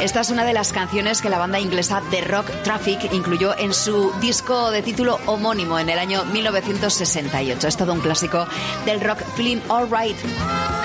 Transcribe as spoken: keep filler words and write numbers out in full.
Esta es una de las canciones que la banda inglesa The Rock Traffic incluyó en su disco de título homónimo en el año mil novecientos sesenta y ocho. Es todo un clásico del rock, Feeling Alright.